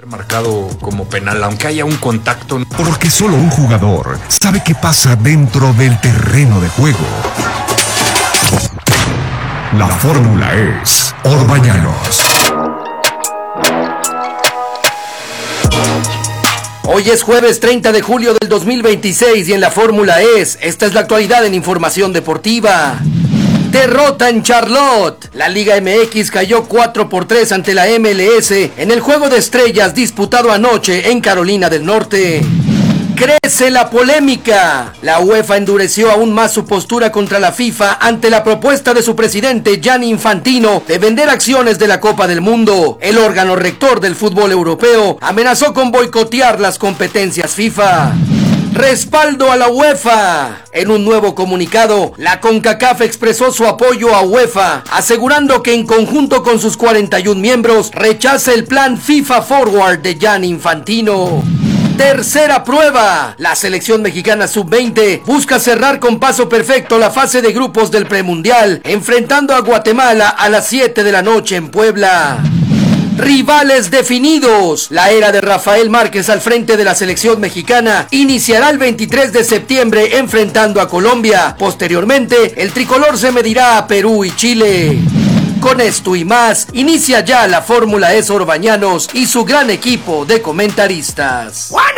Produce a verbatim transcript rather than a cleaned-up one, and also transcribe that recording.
marcado como penal, aunque haya un contacto. Porque solo un jugador sabe qué pasa dentro del terreno de juego. La fórmula es Orbañanos. Hoy es jueves treinta de julio del dos mil veintiséis y en la fórmula es, esta es la actualidad en información deportiva. Derrota en Charlotte. La Liga M X cayó cuatro por tres ante la M L S en el Juego de Estrellas disputado anoche en Carolina del Norte. Crece la polémica. La UEFA endureció aún más su postura contra la FIFA ante la propuesta de su presidente Gianni Infantino de vender acciones de la Copa del Mundo. El órgano rector del fútbol europeo amenazó con boicotear las competencias FIFA. Respaldo a la UEFA. En un nuevo comunicado, la CONCACAF expresó su apoyo a UEFA, asegurando que en conjunto con sus cuarenta y un miembros rechaza el plan FIFA Forward de Gianni Infantino. Tercera prueba. La selección mexicana sub veinte busca cerrar con paso perfecto la fase de grupos del premundial, enfrentando a Guatemala a las siete de la noche en Puebla. Rivales definidos. La era de Rafael Márquez al frente de la selección mexicana iniciará el veintitrés de septiembre enfrentando a Colombia. Posteriormente, el tricolor se medirá a Perú y Chile. Con esto y más, inicia ya la Fórmula E Orbañanos y su gran equipo de comentaristas. ¡Bueno!